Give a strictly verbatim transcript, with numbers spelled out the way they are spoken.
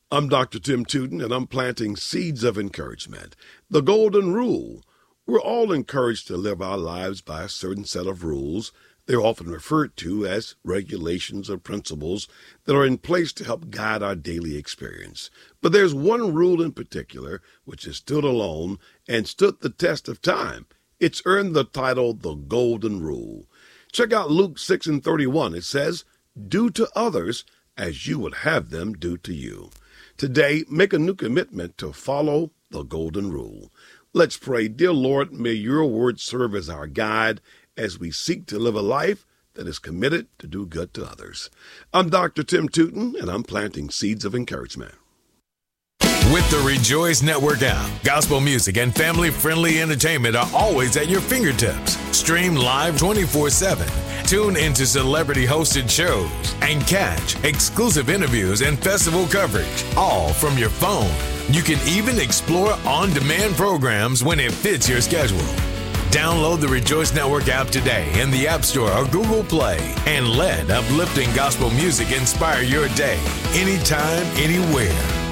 I'm Doctor Tim Tootin, and I'm planting seeds of encouragement. The golden rule. We're all encouraged to live our lives by a certain set of rules. They're often referred to as regulations or principles that are in place to help guide our daily experience. But there's one rule in particular which has stood alone and stood the test of time. It's earned the title the Golden Rule. Check out Luke six and thirty-one. It says, "Do to others as you would have them do to you." Today, make a new commitment to follow the Golden Rule. Let's pray. Dear Lord, may your word serve as our guide as we seek to live a life that is committed to do good to others. I'm Doctor Tim Tootin, and I'm planting seeds of encouragement. With the Rejoice Network app, gospel music and family-friendly entertainment are always at your fingertips. Stream live twenty-four seven. Tune into celebrity-hosted shows and catch exclusive interviews and festival coverage, all from your phone. You can even explore on-demand programs when it fits your schedule. Download the Rejoice Network app today in the App Store or Google Play and let uplifting gospel music inspire your day, anytime, anywhere.